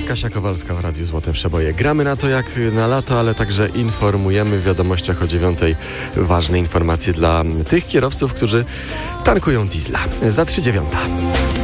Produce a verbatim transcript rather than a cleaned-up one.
Kasia Kowalska o Radiu Złote Przeboje. Gramy na to jak na lato, ale także informujemy w wiadomościach o dziewiątej ważne informacje dla tych kierowców, którzy tankują diesla. Za trzy dziewiąta.